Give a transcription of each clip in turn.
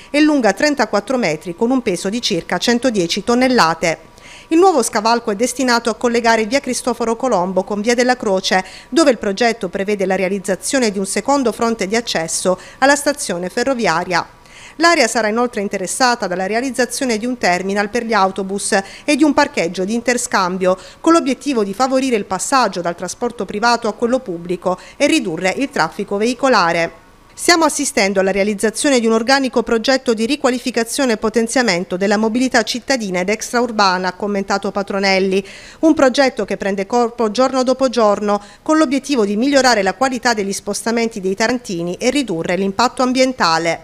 e lunga 34 metri con un peso di circa 110 tonnellate. Il nuovo scavalco è destinato a collegare via Cristoforo Colombo con via della Croce, dove il progetto prevede la realizzazione di un secondo fronte di accesso alla stazione ferroviaria. L'area sarà inoltre interessata dalla realizzazione di un terminal per gli autobus e di un parcheggio di interscambio, con l'obiettivo di favorire il passaggio dal trasporto privato a quello pubblico e ridurre il traffico veicolare. Stiamo assistendo alla realizzazione di un organico progetto di riqualificazione e potenziamento della mobilità cittadina ed extraurbana, ha commentato Patronelli. Un progetto che prende corpo giorno dopo giorno con l'obiettivo di migliorare la qualità degli spostamenti dei tarantini e ridurre l'impatto ambientale.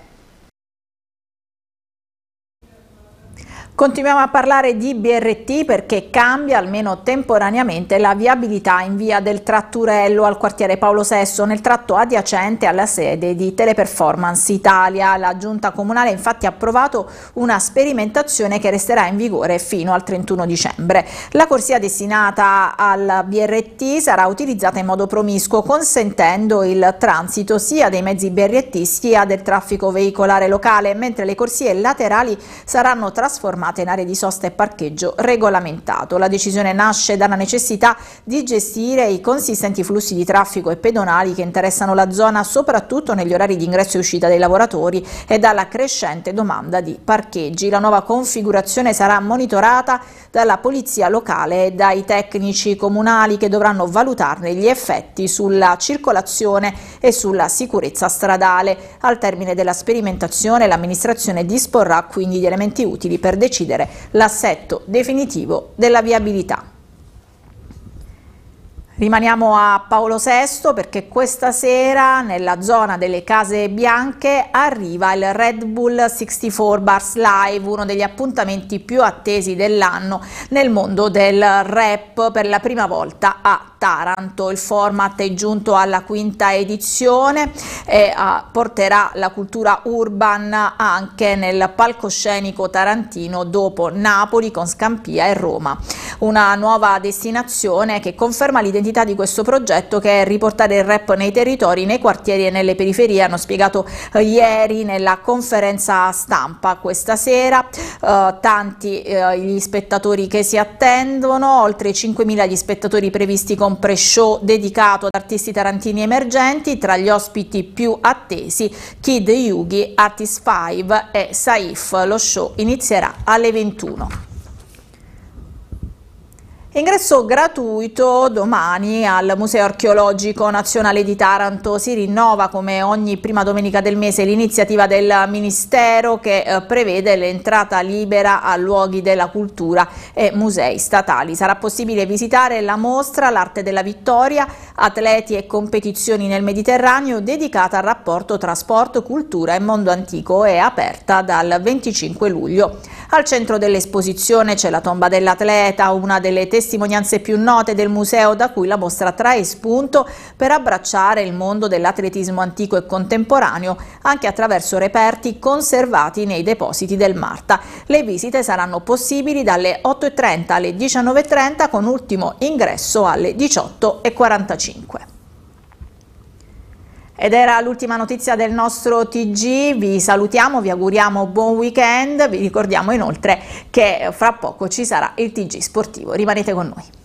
Continuiamo a parlare di BRT perché cambia almeno temporaneamente la viabilità in via del Tratturello al quartiere Paolo VI nel tratto adiacente alla sede di Teleperformance Italia. La Giunta Comunale infatti ha approvato una sperimentazione che resterà in vigore fino al 31 dicembre. La corsia destinata al BRT sarà utilizzata in modo promiscuo, consentendo il transito sia dei mezzi BRT sia del traffico veicolare locale, mentre le corsie laterali saranno trasformate in aree di sosta e parcheggio regolamentato. La decisione nasce dalla necessità di gestire i consistenti flussi di traffico e pedonali che interessano la zona, soprattutto negli orari di ingresso e uscita dei lavoratori, e dalla crescente domanda di parcheggi. La nuova configurazione sarà monitorata dalla polizia locale e dai tecnici comunali, che dovranno valutarne gli effetti sulla circolazione e sulla sicurezza stradale. Al termine della sperimentazione l'amministrazione disporrà quindi di elementi utili per decidere l'assetto definitivo della viabilità. Rimaniamo a Paolo VI perché questa sera nella zona delle Case Bianche arriva il Red Bull 64 Bars Live, uno degli appuntamenti più attesi dell'anno nel mondo del rap, per la prima volta a Taranto. Il format è giunto alla quinta edizione e porterà la cultura urban anche nel palcoscenico tarantino dopo Napoli con Scampia e Roma. Una nuova destinazione che conferma l'identità di questo progetto, che è riportare il rap nei territori, nei quartieri e nelle periferie, hanno spiegato ieri nella conferenza stampa. Questa sera tanti gli spettatori che si attendono, oltre 5.000 gli spettatori previsti con pre-show dedicato ad artisti tarantini emergenti. Tra gli ospiti più attesi Kid Yugi, Artist 5 e Saif. Lo show inizierà alle 21. Ingresso gratuito domani al Museo Archeologico Nazionale di Taranto. Si rinnova come ogni prima domenica del mese l'iniziativa del Ministero che prevede l'entrata libera a luoghi della cultura e musei statali. Sarà possibile visitare la mostra L'arte della vittoria, atleti e competizioni nel Mediterraneo, dedicata al rapporto tra sport, cultura e mondo antico, e aperta dal 25 luglio. Al centro dell'esposizione c'è la tomba dell'atleta, una delle testimonianze più note del museo, da cui la mostra trae spunto per abbracciare il mondo dell'atletismo antico e contemporaneo anche attraverso reperti conservati nei depositi del Marta. Le visite saranno possibili dalle 8:30 alle 19:30 con ultimo ingresso alle 18:45. Ed era l'ultima notizia del nostro TG, vi salutiamo, vi auguriamo buon weekend, vi ricordiamo inoltre che fra poco ci sarà il TG sportivo, rimanete con noi.